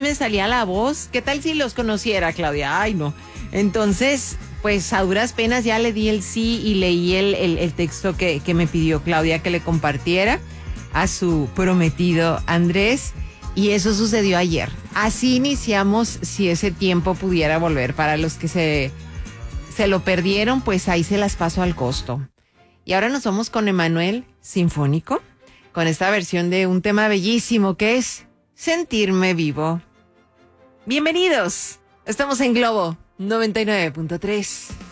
me salía la voz. ¿Qué tal si los conociera, Claudia? Ay, no. Entonces, pues a duras penas ya le di el sí y leí el texto que me pidió Claudia que le compartiera a su prometido Andrés. Y eso sucedió ayer. Así iniciamos, si ese tiempo pudiera volver. Para los que se lo perdieron, pues ahí se las paso al costo. Y ahora nos vamos con Emanuel Sinfónico, con esta versión de un tema bellísimo que es Sentirme Vivo. Bienvenidos. Estamos en Globo 99.3.